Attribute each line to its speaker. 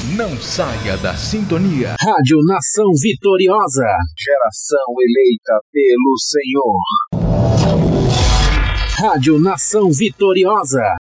Speaker 1: Não saia da sintonia.
Speaker 2: Rádio Nação Vitoriosa.
Speaker 3: Geração eleita pelo Senhor.
Speaker 2: Rádio Nação Vitoriosa.